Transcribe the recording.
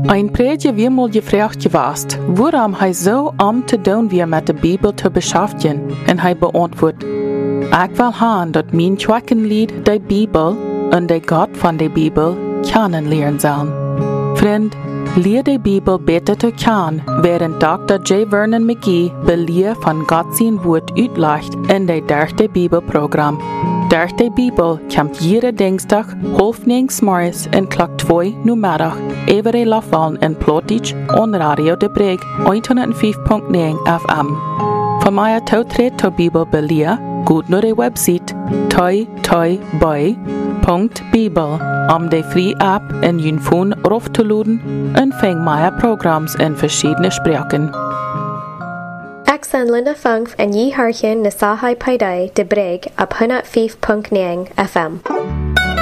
Ein preetje weermal gevraagd geweest, waarom hij zo om te doen weer met de Bibel te beschäftigen, en hij beantwoordt, ik wil gaan dat mijn Schwackenlied de Bibel en de God van de Bibel kennenlernen zullen. Vriend, leer de Bibel beter te kennen, während Dr. J. Vernon McGee beleer van God zijn woord uitlegt in de derde Bibelprogramm. Durch de Bibel komt jede Dinsdag 8:30 morgens en klok 2 namiddag over Lafvallen en Plotich on Radio de Breg 105.9 FM. Voor mij toetreden tot Bibel beleer, goed naar de website toytoyboy.bibel om de free app in je phone af te laden en vang mijn programma's in verschillende spraken. Ik ben Linda Funk en je hoort na Sahai Paidai de Breg op 105.9 FM.